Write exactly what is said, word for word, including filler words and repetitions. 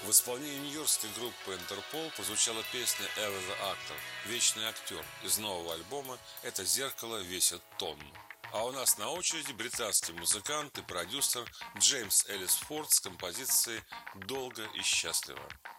В исполнении нью-йоркской группы Интерпол прозвучала песня «Ever the Actor» «Вечный актер» из нового альбома «Это зеркало весит тонну». А у нас на очереди британский музыкант и продюсер Джеймс Эллис Форд с композицией «Долго и счастливо».